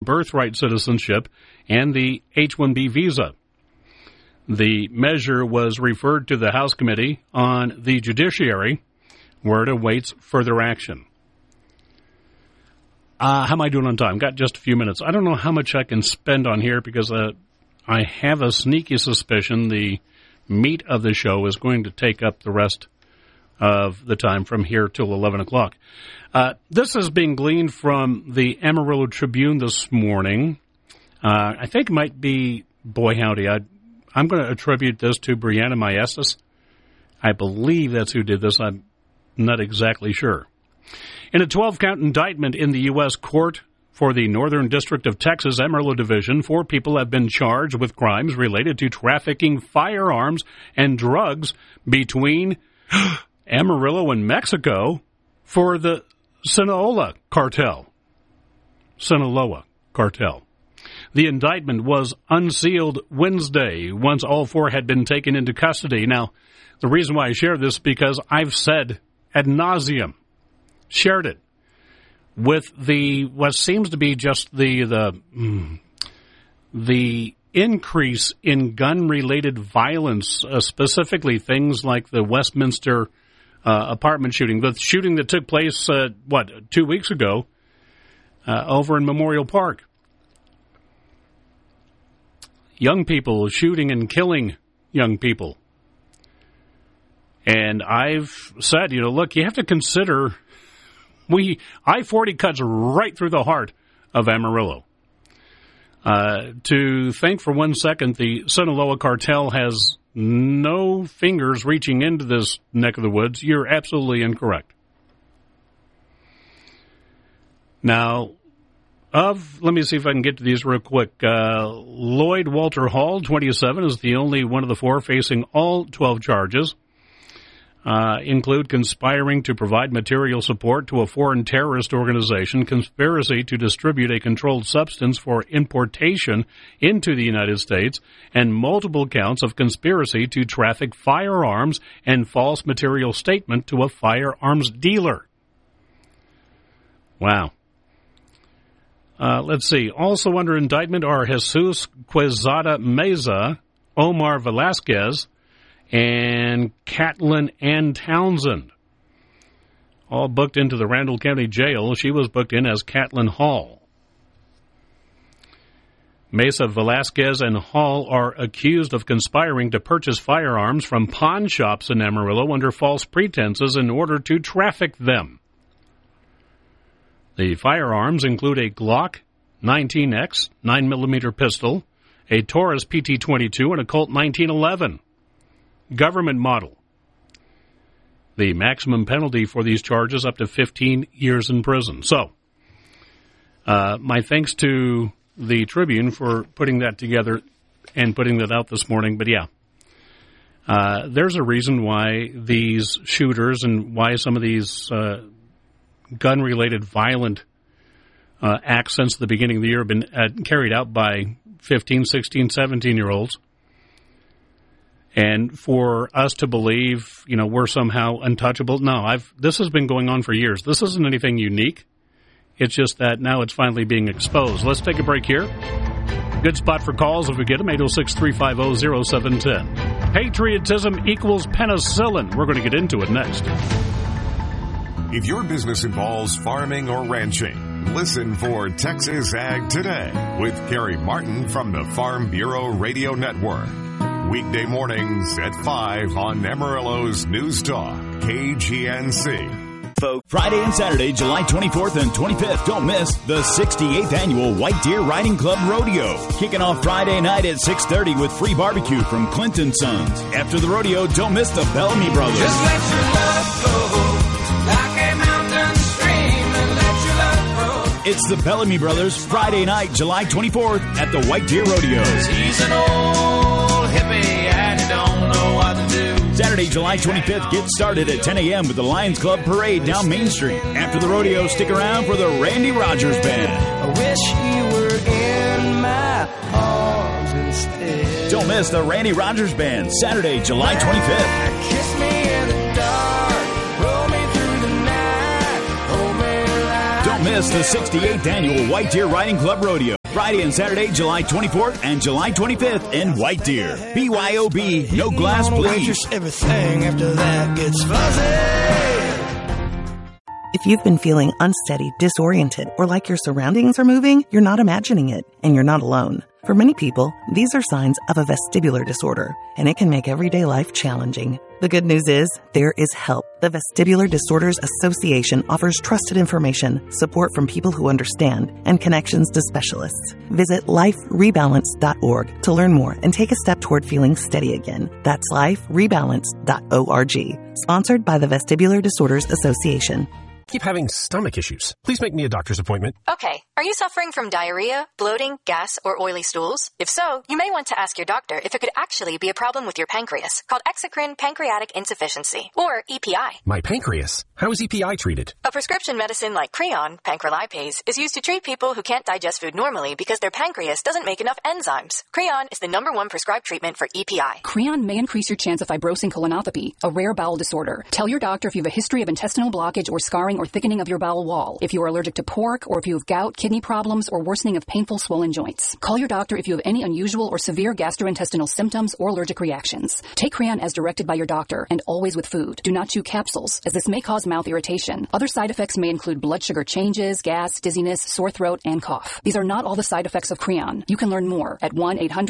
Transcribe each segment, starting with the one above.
birthright citizenship and the H-1B visa. The measure was referred to the House Committee on the Judiciary, where it awaits further action. How am I doing on time? Got just a few minutes. I don't know how much I can spend on here because I have a sneaky suspicion the meat of the show is going to take up the rest of the time from here till 11 o'clock. This is being gleaned from the Amarillo Tribune this morning. I think it might be, boy howdy, I'm going to attribute this to Brianna Maestas. I believe that's who did this. I'm not exactly sure. In a 12-count indictment in the U.S. court for the Northern District of Texas Amarillo Division, 4 people have been charged with crimes related to trafficking firearms and drugs between Amarillo and Mexico for the Sinaloa cartel. The indictment was unsealed Wednesday once all 4 had been taken into custody. Now, the reason why I share this is because I've said ad nauseum, shared it with what seems to be just the increase in gun-related violence, specifically things like the Westminster apartment shooting, the shooting that took place 2 weeks ago over in Memorial Park. Young people shooting and killing young people. And I've said, look, you have to consider I-40 cuts right through the heart of Amarillo. To think for 1 second the Sinaloa cartel has no fingers reaching into this neck of the woods, you're absolutely incorrect. Now, let me see if I can get to these real quick. Lloyd Walter Hall, 27, is the only one of the 4 facing all 12 charges. Include conspiring to provide material support to a foreign terrorist organization, conspiracy to distribute a controlled substance for importation into the United States, and multiple counts of conspiracy to traffic firearms and false material statement to a firearms dealer. Wow. Let's see. Also under indictment are Jesus Quezada Meza, Omar Velasquez, and Catlin Ann Townsend. All booked into the Randall County Jail. She was booked in as Catlin Hall. Mesa, Velasquez, and Hall are accused of conspiring to purchase firearms from pawn shops in Amarillo under false pretenses in order to traffic them. The firearms include a Glock 19X 9mm pistol, a Taurus PT-22, and a Colt 1911 government model. The maximum penalty for these charges up to 15 years in prison. So, my thanks to the Tribune for putting that together and putting that out this morning. But yeah, there's a reason why these shooters and why some of these gun-related violent acts since the beginning of the year have been carried out by 15, 16, 17-year-olds. And for us to believe, we're somehow untouchable. No, this has been going on for years. This isn't anything unique. It's just that now it's finally being exposed. Let's take a break here. Good spot for calls if we get them, 806-350-0710. Patriotism equals penicillin. We're going to get into it next. If your business involves farming or ranching, listen for Texas Ag Today with Kerry Martin from the Farm Bureau Radio Network. Weekday mornings at 5 on Amarillo's News Talk, KGNC. Friday and Saturday, July 24th and 25th. Don't miss the 68th Annual White Deer Riding Club Rodeo. Kicking off Friday night at 6:30 with free barbecue from Clinton Sons. After the rodeo, don't miss the Bellamy Brothers. Just let your love flow like a mountain stream and let your love grow. It's the Bellamy Brothers Friday night, July 24th at the White Deer Rodeo. He's an old hippie and he don't know what to do. Saturday, July 25th, get started at 10 a.m. with the Lions Club Parade down Main Street. After the rodeo, stick around for the Randy Rogers Band. I wish he were in my arms instead. Don't miss the Randy Rogers Band, Saturday, July 25th. Kiss me in the dark, roll me through the night, hold me like Don't miss the 68th Annual White Deer Riding Club Rodeo. Friday and Saturday, July 24th and July 25th in White Deer. BYOB, no glass, please. Everything after that gets fuzzy. If you've been feeling unsteady, disoriented, or like your surroundings are moving, you're not imagining it, and you're not alone. For many people, these are signs of a vestibular disorder, and it can make everyday life challenging. The good news is, there is help. The Vestibular Disorders Association offers trusted information, support from people who understand, and connections to specialists. Visit liferebalance.org to learn more and take a step toward feeling steady again. That's liferebalance.org. Sponsored by the Vestibular Disorders Association. Keep having stomach issues. Please make me a doctor's appointment. Okay. Are you suffering from diarrhea, bloating, gas, or oily stools? If so, you may want to ask your doctor if it could actually be a problem with your pancreas, called exocrine pancreatic insufficiency, or EPI. My pancreas? How is EPI treated? A prescription medicine like Creon, pancrelipase, is used to treat people who can't digest food normally because their pancreas doesn't make enough enzymes. Creon is the #1 prescribed treatment for EPI. Creon may increase your chance of fibrosing colonopathy, a rare bowel disorder. Tell your doctor if you have a history of intestinal blockage or scarring or thickening of your bowel wall, if you are allergic to pork, or if you have gout, kidney problems, or worsening of painful swollen joints. Call your doctor if you have any unusual or severe gastrointestinal symptoms or allergic reactions. Take Creon as directed by your doctor, and always with food. Do not chew capsules, as this may cause mouth irritation. Other side effects may include blood sugar changes, gas, dizziness, sore throat, and cough. These are not all the side effects of Creon. You can learn more at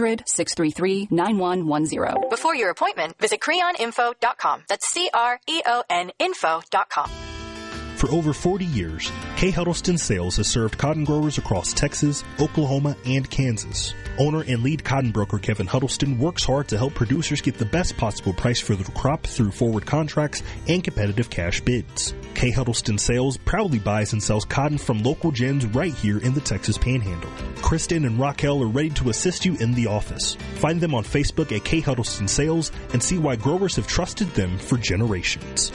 1-800-633-9110. Before your appointment, visit creoninfo.com. That's CREON info.com. For over 40 years, K. Huddleston Sales has served cotton growers across Texas, Oklahoma, and Kansas. Owner and lead cotton broker Kevin Huddleston works hard to help producers get the best possible price for their crop through forward contracts and competitive cash bids. K. Huddleston Sales proudly buys and sells cotton from local gins right here in the Texas Panhandle. Kristen and Raquel are ready to assist you in the office. Find them on Facebook at K. Huddleston Sales and see why growers have trusted them for generations.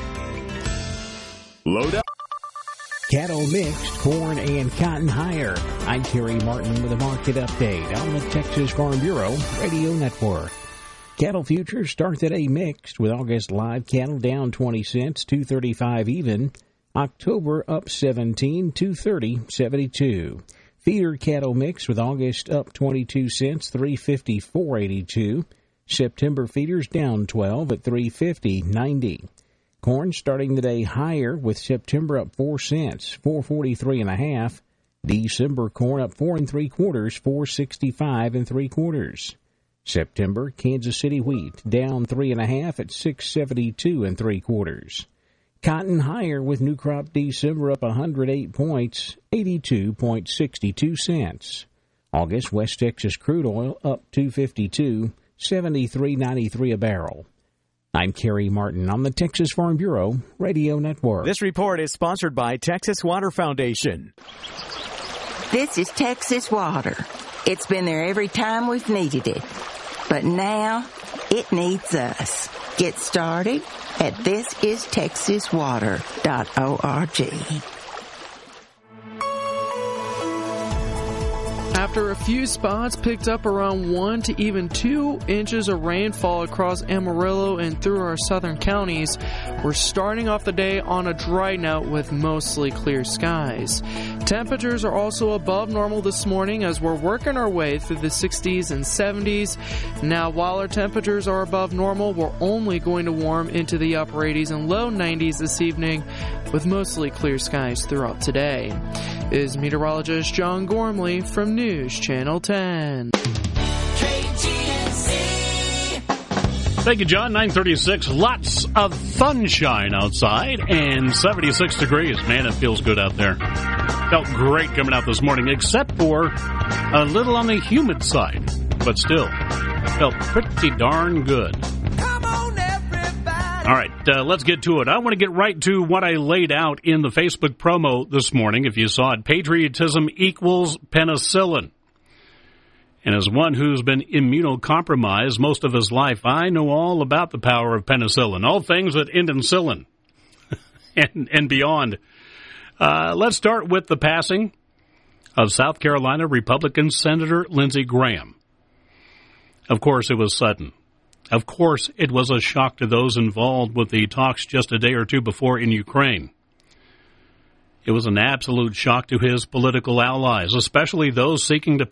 Load up. Cattle mixed, corn and cotton higher. I'm Kerry Martin with a market update on the Texas Farm Bureau Radio Network. Cattle futures start today mixed, with August live cattle down 20 cents, 235 even. October up 17, 230, 72. Feeder cattle mixed, with August up 22 cents, 354, 82. September feeders down 12 at 350, 90. Corn starting the day higher, with September up 4 cents, 443.5. December corn up 4 3/4, 465 3/4. September Kansas City wheat down 3.5 at 672 3/4. Cotton higher, with new crop December up 108 points, 82.62 cents. August West Texas crude oil up 252, 73.93 a barrel. I'm Kerry Martin on the Texas Farm Bureau Radio Network. This report is sponsored by Texas Water Foundation. This is Texas Water. It's been there every time we've needed it. But now, it needs us. Get started at thisistexaswater.org. After a few spots picked up around 1 to even 2 inches of rainfall across Amarillo and through our southern counties, we're starting off the day on a dry note with mostly clear skies. Temperatures are also above normal this morning as we're working our way through the 60s and 70s. Now, while our temperatures are above normal, we're only going to warm into the upper 80s and low 90s this evening with mostly clear skies throughout today. Is meteorologist John Gormley from News Channel 10. Thank you, John. 9:36. Lots of sunshine outside and 76 degrees. Man, it feels good out there. Felt great coming out this morning, except for a little on the humid side. But still, felt pretty darn good. All right, let's get to it. I want to get right to what I laid out in the Facebook promo this morning. If you saw it, patriotism equals penicillin. And as one who's been immunocompromised most of his life, I know all about the power of penicillin, all things that end in cillin and beyond. Let's start with the passing of South Carolina Republican Senator Lindsey Graham. Of course, it was sudden. Of course, it was a shock to those involved with the talks just a day or two before in Ukraine. It was an absolute shock to his political allies, especially those seeking to